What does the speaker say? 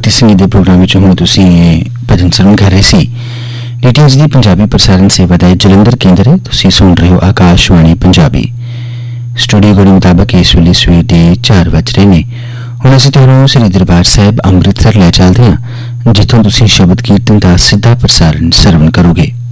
भगती संगीत के प्रोग्राम में हुण तुसीं भजन सरवण कर रहे सी। डीटीएच की पंजाबी प्रसारण सेवा का जलंधर केंद्र है। तुसीं सुन रहे हो आकाशवाणी पंजाबी। स्टूडियो घड़ी मुताबक इस वेले सवेर के 4 बज रहे हैं। हुण असीं तुहानूं श्री दरबार साहिब अमृतसर लै चलदे हां, जिथों तुसीं शबद कीर्तन का सीधा प्रसारण सरवण करोगे।